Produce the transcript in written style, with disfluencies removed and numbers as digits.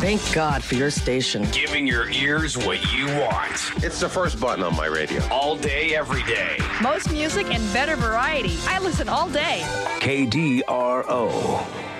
Thank God for your station. Giving your ears what you want. It's the first button on my radio. All day, every day. Most music and better variety. I listen all day. KDRO.